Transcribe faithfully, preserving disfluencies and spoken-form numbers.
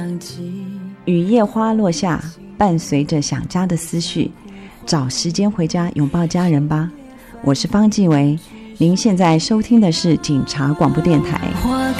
雨夜花落下，伴随着想家的思绪，找时间回家拥抱家人吧。我是方季维，您现在收听的是警察广播电台。 花